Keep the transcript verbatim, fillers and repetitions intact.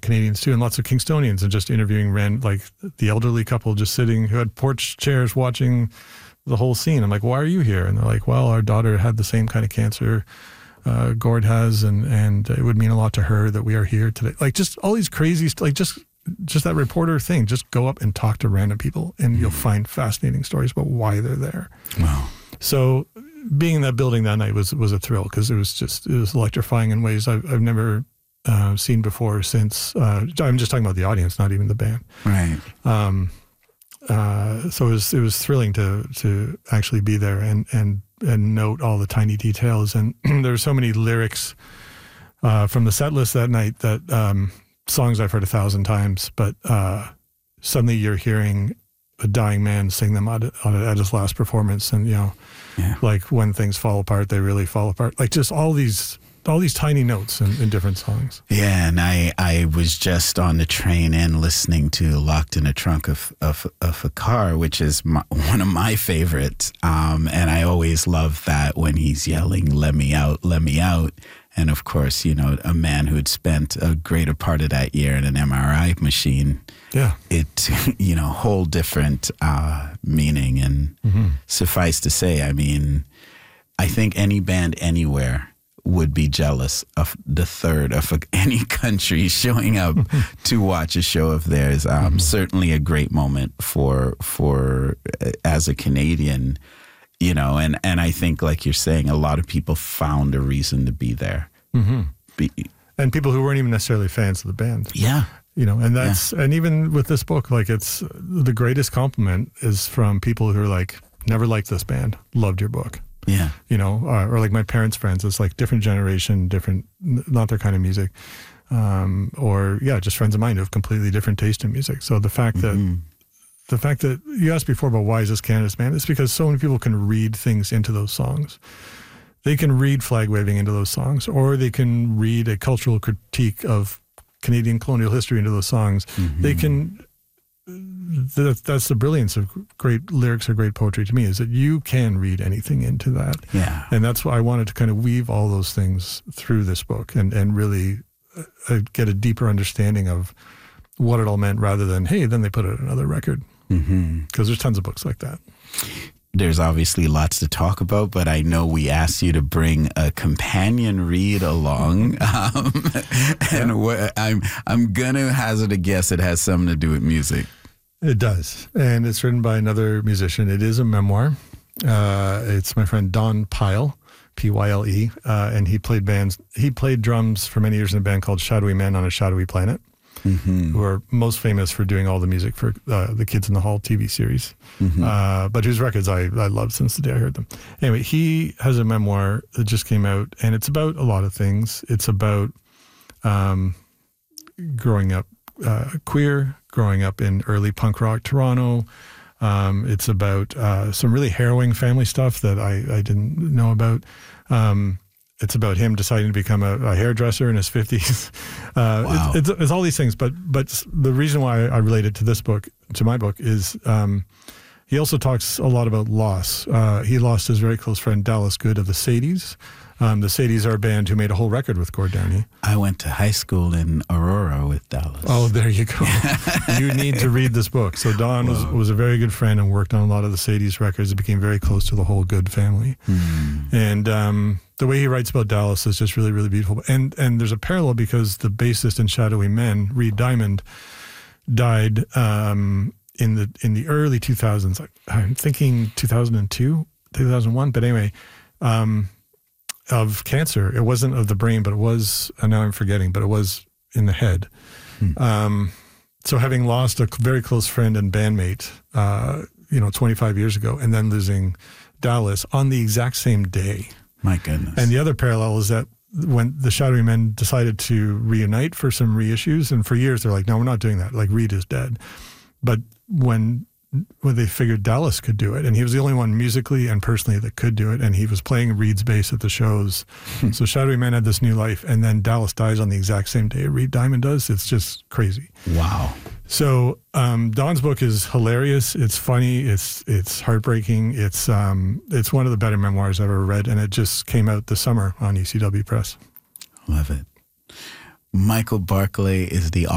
Canadians too, and lots of Kingstonians, and just interviewing ran like the elderly couple just sitting who had porch chairs watching the whole scene. I'm like, why are you here? And they're like, well, our daughter had the same kind of cancer uh, Gord has, and and it would mean a lot to her that we are here today. Like just all these crazy, like just just that reporter thing. Just go up and talk to random people, and mm-hmm. you'll find fascinating stories about why they're there. Wow. So being in that building that night was was a thrill, because it was just it was electrifying in ways I've I've never uh, seen before. Since uh, I'm just talking about the audience, not even the band. Right. Um, Uh, so it was it was thrilling to to actually be there and and and note all the tiny details. And there were so many lyrics uh, from the set list that night that um, songs I've heard a thousand times, but uh, suddenly you're hearing a dying man sing them at, at his last performance, and you know, yeah. like when things fall apart, they really fall apart. Like just all these. all these tiny notes in, in different songs. Yeah, and I, I was just on the train in listening to Locked in a Trunk of of, of a Car, which is my, one of my favorites. Um, and I always love that when he's yelling, "Let me out, let me out." And of course, you know, a man who had spent a greater part of that year in an M R I machine. Yeah. It, you know, whole different uh, meaning. And mm-hmm. suffice to say, I mean, I think any band anywhere would be jealous of the third of any country showing up to watch a show of theirs. Um, mm-hmm. Certainly a great moment for for uh, as a Canadian, you know, and, and I think, like you're saying, a lot of people found a reason to be there. Mm-hmm. Be, and people who weren't even necessarily fans of the band. Yeah. You know, and that's, yeah. and even with this book, like it's, the greatest compliment is from people who are like, never liked this band, loved your book. Yeah. You know, uh, or like my parents' friends, it's like different generation, different, not their kind of music. Um, or yeah, just friends of mine who have completely different taste in music. So the fact mm-hmm. that, the fact that you asked before about why is this Canada's band, it's because so many people can read things into those songs. They can read flag waving into those songs, or they can read a cultural critique of Canadian colonial history into those songs. Mm-hmm. They can, That, that's the brilliance of great lyrics or great poetry to me, is that you can read anything into that. Yeah. And that's why I wanted to kind of weave all those things through this book and, and really uh, get a deeper understanding of what it all meant, rather than, hey, then they put it on another record. Because mm-hmm. there's tons of books like that. There's obviously lots to talk about, but I know we asked you to bring a companion read along. Um, and yeah. I'm, I'm going to hazard a guess it has something to do with music. It does, and it's written by another musician. It is a memoir. Uh, it's my friend Don Pyle, P Y L E, uh, and he played bands. He played drums for many years in a band called Shadowy Men on a Shadowy Planet, mm-hmm. who are most famous for doing all the music for uh, the Kids in the Hall T V series, mm-hmm. uh, but whose records I, I loved since the day I heard them. Anyway, he has a memoir that just came out, and it's about a lot of things. It's about um, growing up uh, queer, growing up in early punk rock Toronto. Um, it's about uh, some really harrowing family stuff that I, I didn't know about. Um, it's about him deciding to become a, a hairdresser in his fifties. Uh, wow. it's, it's, it's all these things, but but the reason why I related to this book, to my book, is um, he also talks a lot about loss. Uh, he lost his very close friend Dallas Good of the Sadies. Um, the Sadies are a band who made a whole record with Gord Downie. I went to high school in Aurora with Dallas. Oh, there you go. You need to read this book. So Don was, was a very good friend and worked on a lot of the Sadies records. It became very close to the whole Good family. Mm. And um, the way he writes about Dallas is just really, really beautiful. And and there's a parallel because the bassist in Shadowy Men, Reed Diamond, died um, in the in the early two thousands. I'm thinking two thousand two, two thousand one. But anyway, um, of cancer. It wasn't of the brain, but it was, and now I'm forgetting, but it was in the head. Hmm. Um, so having lost a very close friend and bandmate, uh, you know, twenty-five years ago, and then losing Dallas on the exact same day. My goodness. And the other parallel is that when the Shadowy Men decided to reunite for some reissues, and for years they're like, no, we're not doing that. Like, Reed is dead. But when when they figured Dallas could do it, and he was the only one musically and personally that could do it, and he was playing Reed's bass at the shows. So Shadowy Men had this new life, and then Dallas dies on the exact same day Reed Diamond does. It's just crazy. Wow. So um, Don's book is hilarious. It's funny. It's it's heartbreaking. It's um it's one of the better memoirs I've ever read, and it just came out this summer on E C W Press. Love it. Michael Barclay is the